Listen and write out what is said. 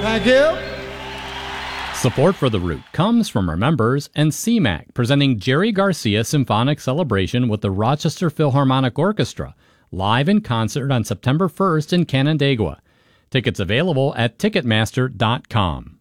Thank you. Support for The Root comes from our members and CMAC, presenting Jerry Garcia Symphonic Celebration with the Rochester Philharmonic Orchestra, live in concert on September 1st in Canandaigua. Tickets available at Ticketmaster.com.